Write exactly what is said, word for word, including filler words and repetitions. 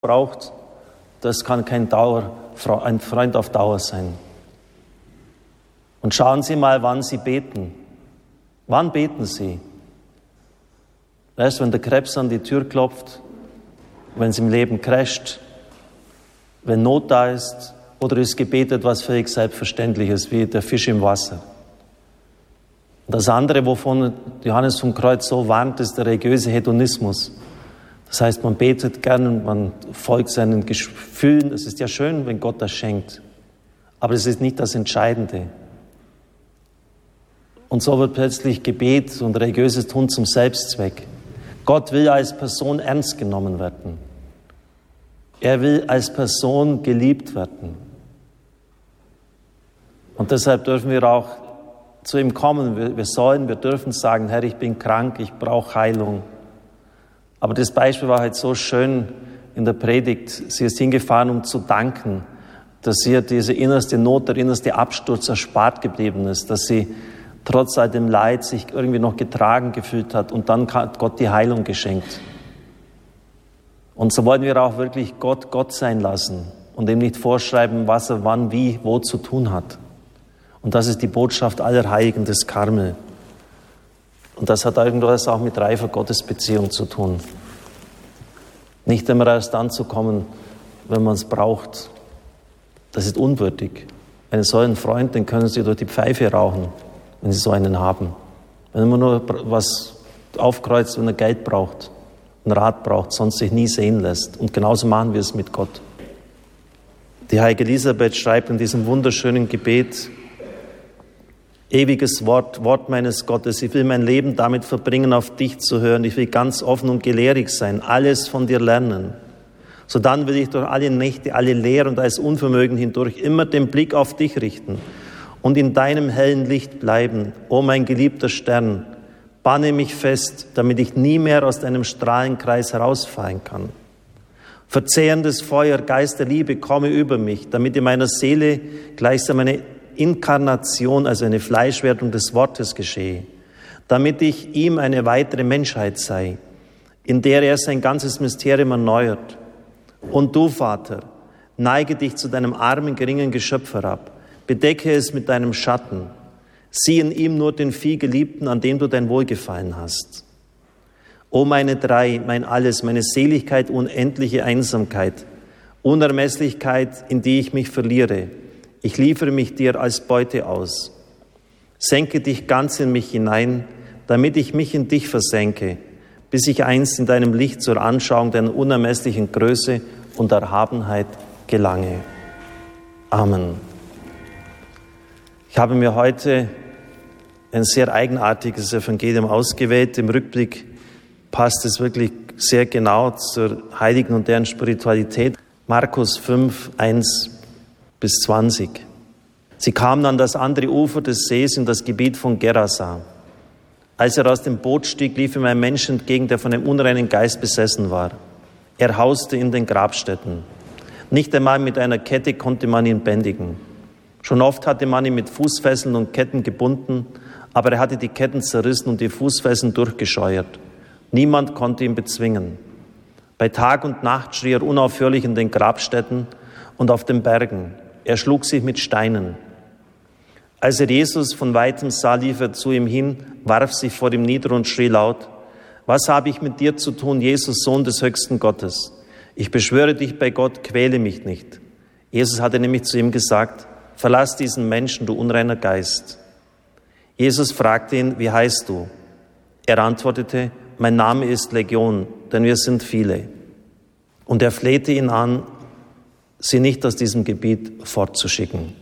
braucht, das kann kein Dauer, ein Freund auf Dauer sein. Und schauen Sie mal, wann Sie beten. Wann beten Sie? Erst wenn der Krebs an die Tür klopft, wenn es im Leben crasht, wenn Not da ist, oder ist Gebet etwas völlig Selbstverständliches, wie der Fisch im Wasser? Das andere, wovon Johannes vom Kreuz so warnt, ist der religiöse Hedonismus. Das heißt, man betet gern, man folgt seinen Gefühlen. Es ist ja schön, wenn Gott das schenkt. Aber es ist nicht das Entscheidende. Und so wird plötzlich Gebet und religiöses Tun zum Selbstzweck. Gott will als Person ernst genommen werden. Er will als Person geliebt werden. Und deshalb dürfen wir auch zu ihm kommen. Wir, wir sollen, wir dürfen sagen, Herr, ich bin krank, ich brauche Heilung. Aber das Beispiel war halt so schön in der Predigt. Sie ist hingefahren, um zu danken, dass ihr diese innerste Not, der innerste Absturz erspart geblieben ist, dass sie trotz all dem Leid sich irgendwie noch getragen gefühlt hat und dann hat Gott die Heilung geschenkt. Und so wollen wir auch wirklich Gott Gott sein lassen und ihm nicht vorschreiben, was er wann, wie, wo zu tun hat. Und das ist die Botschaft aller Heiligen des Karmel. Und das hat irgendwas auch mit reifer Gottesbeziehung zu tun. Nicht immer erst dann zu kommen, wenn man es braucht. Das ist unwürdig. Einen solchen Freund, den können Sie durch die Pfeife rauchen, wenn Sie so einen haben. Wenn man nur was aufkreuzt, wenn er Geld braucht, einen Rat braucht, sonst sich nie sehen lässt. Und genauso machen wir es mit Gott. Die heilige Elisabeth schreibt in diesem wunderschönen Gebet: Ewiges Wort, Wort meines Gottes, ich will mein Leben damit verbringen, auf dich zu hören. Ich will ganz offen und gelehrig sein, alles von dir lernen. Sodann will ich durch alle Nächte, alle Leer und alles Unvermögen hindurch immer den Blick auf dich richten und in deinem hellen Licht bleiben. O mein geliebter Stern, banne mich fest, damit ich nie mehr aus deinem Strahlenkreis herausfallen kann. Verzehrendes Feuer, Geist der Liebe, komme über mich, damit in meiner Seele gleichsam eine Inkarnation, also eine Fleischwerdung des Wortes geschehe, damit ich ihm eine weitere Menschheit sei, in der er sein ganzes Mysterium erneuert. Und du, Vater, neige dich zu deinem armen, geringen Geschöpf herab, bedecke es mit deinem Schatten, sieh in ihm nur den Vielgeliebten, an dem du dein Wohlgefallen hast. O meine drei, mein Alles, meine Seligkeit, unendliche Einsamkeit, Unermesslichkeit, in die ich mich verliere, ich liefere mich dir als Beute aus. Senke dich ganz in mich hinein, damit ich mich in dich versenke, bis ich einst in deinem Licht zur Anschauung deiner unermesslichen Größe und Erhabenheit gelange. Amen. Ich habe mir heute ein sehr eigenartiges Evangelium ausgewählt. Im Rückblick passt es wirklich sehr genau zur heiligen und deren Spiritualität. Markus fünf, eins bis zwanzig. Sie kamen an das andere Ufer des Sees in das Gebiet von Gerasa. Als er aus dem Boot stieg, lief ihm ein Mensch entgegen, der von einem unreinen Geist besessen war. Er hauste in den Grabstätten. Nicht einmal mit einer Kette konnte man ihn bändigen. Schon oft hatte man ihn mit Fußfesseln und Ketten gebunden, aber er hatte die Ketten zerrissen und die Fußfesseln durchgescheuert. Niemand konnte ihn bezwingen. Bei Tag und Nacht schrie er unaufhörlich in den Grabstätten und auf den Bergen. Er schlug sich mit Steinen. Als er Jesus von weitem sah, lief er zu ihm hin, warf sich vor ihm nieder und schrie laut: Was habe ich mit dir zu tun, Jesus, Sohn des höchsten Gottes? Ich beschwöre dich bei Gott, quäle mich nicht. Jesus hatte nämlich zu ihm gesagt: Verlass diesen Menschen, du unreiner Geist. Jesus fragte ihn: Wie heißt du? Er antwortete: Mein Name ist Legion, denn wir sind viele. Und er flehte ihn an, sie nicht aus diesem Gebiet fortzuschicken.